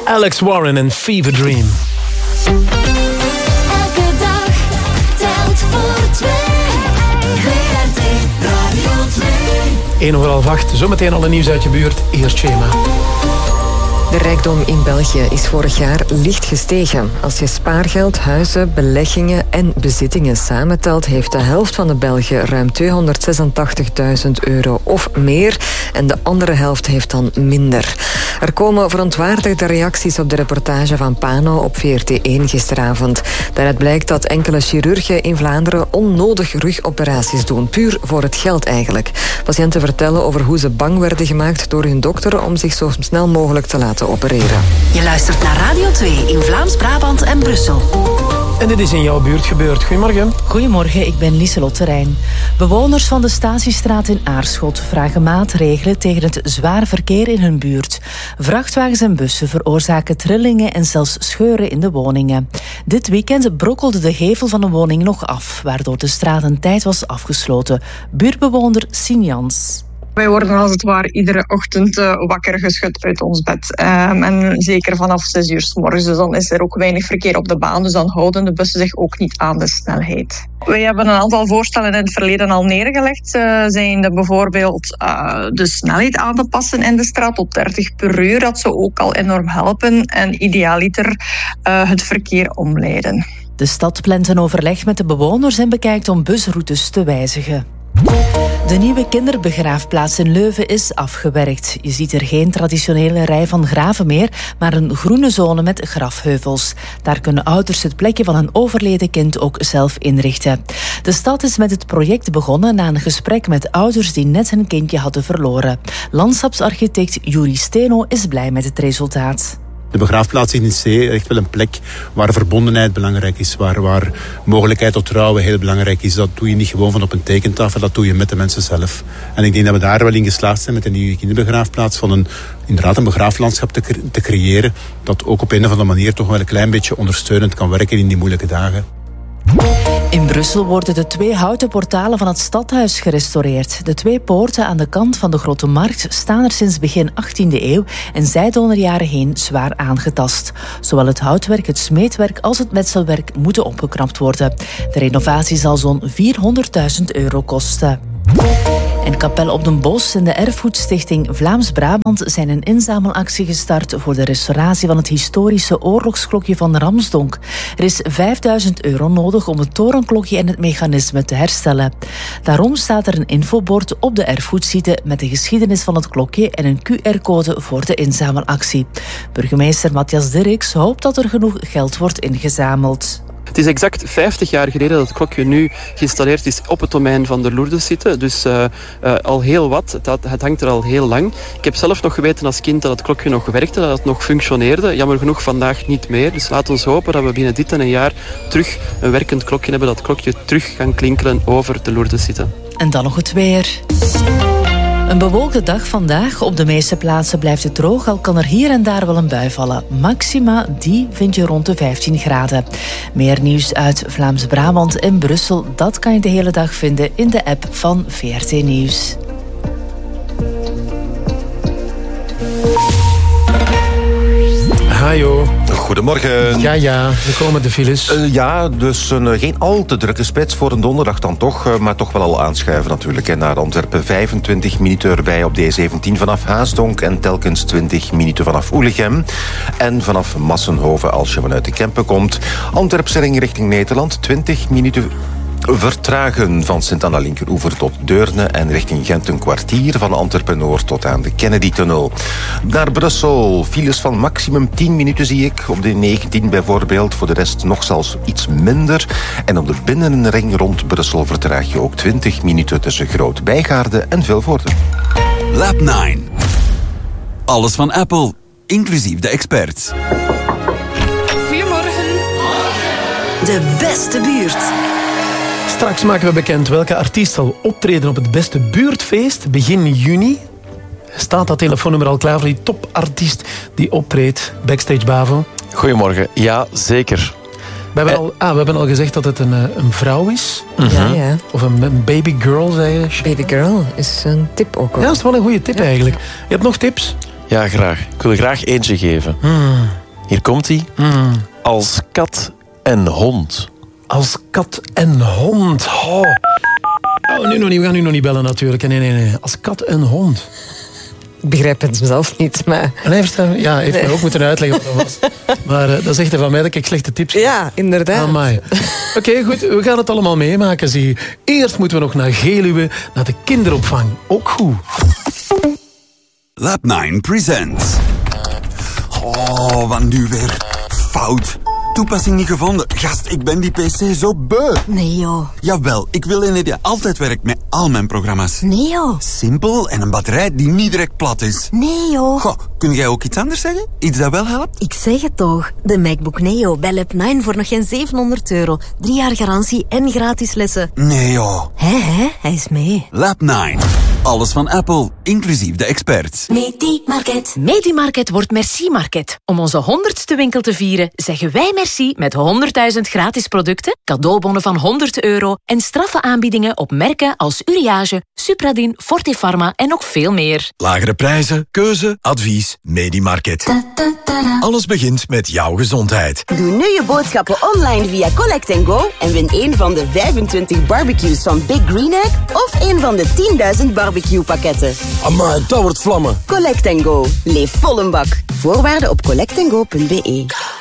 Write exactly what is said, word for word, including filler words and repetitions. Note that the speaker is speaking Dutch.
Alex Warren en Fever Dream. Elke dag telt voor twee. V R T Radio twee. één over half acht. Zometeen alle nieuws uit je buurt. Eerst schema. De rijkdom in België is vorig jaar licht gestegen. Als je spaargeld, huizen, beleggingen en bezittingen samentelt, heeft de helft van de Belgen ruim tweehonderdzesentachtigduizend euro of meer en de andere helft heeft dan minder. Er komen verontwaardigde reacties op de reportage van Pano op V R T één gisteravond. Daaruit blijkt dat enkele chirurgen in Vlaanderen onnodig rugoperaties doen, puur voor het geld eigenlijk. Patiënten vertellen over hoe ze bang werden gemaakt door hun dokter om zich zo snel mogelijk te laten opereren. Je luistert naar Radio twee in Vlaams-Brabant en Brussel. En dit is in jouw buurt gebeurd. Goedemorgen. Goedemorgen, ik ben Lieselot Terrein. Bewoners van de Statiestraat in Aarschot vragen maatregelen tegen het zwaar verkeer in hun buurt. Vrachtwagens en bussen veroorzaken trillingen en zelfs scheuren in de woningen. Dit weekend brokkelde de gevel van een woning nog af, waardoor de straat een tijd was afgesloten. Buurtbewoner Sien Jans. Wij worden als het ware iedere ochtend uh, wakker geschud uit ons bed. Um, en zeker vanaf zes uur 's morgens. Dus dan is er ook weinig verkeer op de baan. Dus dan houden de bussen zich ook niet aan de snelheid. Wij hebben een aantal voorstellen in het verleden al neergelegd. Uh, zijn de bijvoorbeeld uh, de snelheid aan te passen in de straat tot dertig per uur. Dat zou ook al enorm helpen. En idealiter uh, het verkeer omleiden. De stad plant een overleg met de bewoners en bekijkt om busroutes te wijzigen. De nieuwe kinderbegraafplaats in Leuven is afgewerkt. Je ziet er geen traditionele rij van graven meer, maar een groene zone met grafheuvels. Daar kunnen ouders het plekje van een overleden kind ook zelf inrichten. De stad is met het project begonnen na een gesprek met ouders die net hun kindje hadden verloren. Landschapsarchitect Juri Steno is blij met het resultaat. De begraafplaats in Zee, echt wel een plek waar verbondenheid belangrijk is, waar, waar mogelijkheid tot trouwen heel belangrijk is. Dat doe je niet gewoon van op een tekentafel, dat doe je met de mensen zelf. En ik denk dat we daar wel in geslaagd zijn met de nieuwe kinderbegraafplaats, van een, inderdaad een begraaflandschap te, cre- te creëren, dat ook op een of andere manier toch wel een klein beetje ondersteunend kan werken in die moeilijke dagen. In Brussel worden de twee houten portalen van het stadhuis gerestaureerd. De twee poorten aan de kant van de Grote Markt staan er sinds begin achttiende eeuw en zijn door de jaren heen zwaar aangetast. Zowel het houtwerk, het smeedwerk als het metselwerk moeten opgeknapt worden. De renovatie zal zo'n vierhonderdduizend euro kosten. En Kapel op den Bos en de Erfgoedstichting Vlaams-Brabant zijn een inzamelactie gestart voor de restauratie van het historische oorlogsklokje van Ramsdonk. Er is vijfduizend euro nodig om het torenklokje en het mechanisme te herstellen. Daarom staat er een infobord op de erfgoedsite met de geschiedenis van het klokje en een Q R-code voor de inzamelactie. Burgemeester Matthias Dirks hoopt dat er genoeg geld wordt ingezameld. Het is exact vijftig jaar geleden dat het klokje nu geïnstalleerd is op het domein van de Lourdeszite. Dus uh, uh, al heel wat. Het, het hangt er al heel lang. Ik heb zelf nog geweten als kind dat het klokje nog werkte, dat het nog functioneerde. Jammer genoeg vandaag niet meer. Dus laten we hopen dat we binnen dit en een jaar terug een werkend klokje hebben, dat het klokje terug kan klinkelen over de Lourdeszite. En dan nog het weer. Een bewolkte dag vandaag. Op de meeste plaatsen blijft het droog, al kan er hier en daar wel een bui vallen. Maxima, die vind je rond de vijftien graden. Meer nieuws uit Vlaams-Brabant en Brussel, dat kan je de hele dag vinden in de app van V R T Nieuws. Hajo. Goedemorgen. Ja, ja, er komen de files. Uh, ja, dus een, uh, geen al te drukke spits voor een donderdag dan toch, uh, maar toch wel al aanschuiven natuurlijk. En naar Antwerpen vijfentwintig minuten erbij op de E zeventien vanaf Haasdonk en telkens twintig minuten vanaf Oelegem. En vanaf Massenhoven als je vanuit de Kempen komt. Antwerpse ring richting Nederland, twintig minuten vertragen van Sint-Anna linkeroever tot Deurne en richting Gent een kwartier van Antwerpen-Noord tot aan de Kennedy-tunnel. Naar Brussel, files van maximum tien minuten zie ik, op de negentien bijvoorbeeld, voor de rest nog zelfs iets minder. En op de binnenring rond Brussel vertraag je ook twintig minuten tussen Groot-Bijgaarde en Vilvoorde. Lab negen. Alles van Apple, inclusief de experts. Goedemorgen. De beste buurt. Straks maken we bekend welke artiest zal optreden op het beste buurtfeest begin juni. Staat dat telefoonnummer al klaar voor die topartiest die optreedt? Backstage Bavo. Goedemorgen. Ja, zeker. We hebben, al, ah, we hebben al gezegd dat het een, een vrouw is. Ja, ja. Of een, een baby girl, zei je. Baby girl is een tip ook al. Ja, dat is wel een goede tip ja. eigenlijk. Je hebt nog tips? Ja, graag. Ik wil graag eentje geven. Mm. Hier komt-ie. Mm. Als kat en hond. Als kat en hond. Oh. Oh, nu nog niet. We gaan nu nog niet bellen natuurlijk. Nee, nee, nee. Als kat en hond. Ik begrijp het zelf niet, maar... En hij heeft, ja, hij heeft nee. mij ook moeten uitleggen wat dat was. Maar uh, dat zegt hij van mij dat ik slechte tips heb. Ja, inderdaad. Oké, okay, goed. We gaan het allemaal meemaken, zie. Eerst moeten we nog naar Geluwe, naar de kinderopvang. Ook goed. Lab nine presents. Oh, wat nu weer? Fout. Toepassing niet gevonden. Gast, ik ben die pc zo beu. Nee, joh. Jawel, ik wil een die altijd werkt met al mijn programma's. Nee, joh. Simpel en een batterij die niet direct plat is. Nee, joh. Goh, kun jij ook iets anders zeggen? Iets dat wel helpt? Ik zeg het toch. De MacBook Neo bij Lab nine voor nog geen zevenhonderd euro. Drie jaar garantie en gratis lessen. Nee, joh. Hé, hé, hij is mee. Lab nine. Alles van Apple, inclusief de experts. Medimarket. Medimarket wordt Merci Market. Om onze honderdste winkel te vieren, zeggen wij merci met honderdduizend gratis producten, cadeaubonnen van honderd euro en straffe aanbiedingen op merken als Uriage, Supradin, Fortefarma en nog veel meer. Lagere prijzen, keuze, advies, Medimarket. Alles begint met jouw gezondheid. Doe nu je boodschappen online via Collect and Go en win een van de vijfentwintig barbecues van Big Green Egg of een van de tienduizend barbecue pakketten. Amai, dat wordt vlammen. Collect and Go. Leef vol een bak. Voorwaarden op collect and go punt be.